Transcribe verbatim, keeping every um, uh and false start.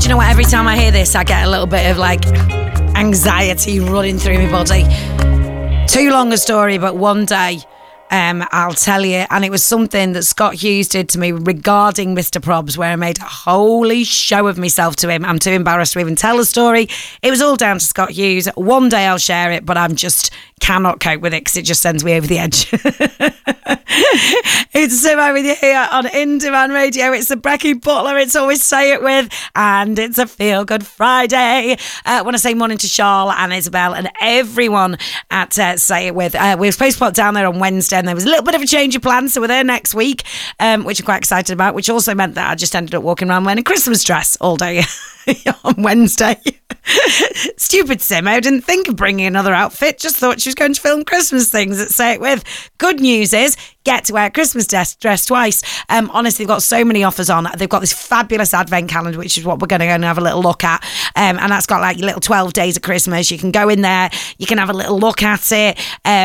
you know what? Every time I hear this, I get a little bit of like anxiety running through my body. Too long a story, but one day um, I'll tell you. And it was something that Scott Hughes did to me regarding Mister Probs, where I made a holy show of myself to him. I'm too embarrassed to even tell the story. It was all down to Scott Hughes. One day I'll share it, but I'm just cannot cope with it because it just sends me over the edge. It's Simo with you here on In Demand Radio. It's the Becky Butler. It's Always Say It With, and it's a Feel Good Friday. I uh, want to say morning to Charles and Isabel and everyone at uh, Say It With. Uh, we were supposed to put down there on Wednesday, and there was a little bit of a change of plans, so we're there next week, um, which I'm quite excited about, which also meant that I just ended up walking around wearing a Christmas dress all day on Wednesday. Stupid Simo. I didn't think of bringing another outfit, just thought she was going to film Christmas things at Say It With. Good news is, get to wear a Christmas dress, dress twice. Um, honestly, they've got so many offers on. They've got this fabulous advent calendar, which is what we're going to go and have a little look at. Um, and that's got like your little twelve days of Christmas. You can go in there, you can have a little look at it. Um,